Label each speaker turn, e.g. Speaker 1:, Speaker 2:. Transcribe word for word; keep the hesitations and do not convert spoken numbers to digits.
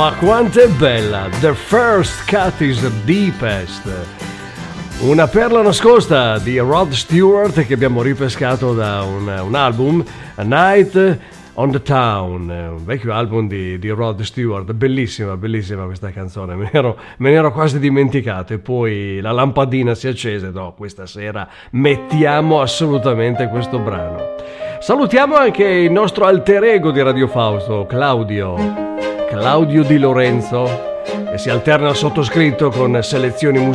Speaker 1: Ma quanto è bella! The First Cut is the Deepest. Una perla nascosta di Rod Stewart che abbiamo ripescato da un, un album, A Night on the Town, un vecchio album di, di Rod Stewart. Bellissima, bellissima questa canzone, me ne, ero, me ne ero quasi dimenticato, e poi la lampadina si accese. No, questa sera mettiamo assolutamente questo brano. Salutiamo anche il nostro alter ego di Radio Fausto, Claudio Claudio Di Lorenzo, che si alterna al sottoscritto con selezioni musicali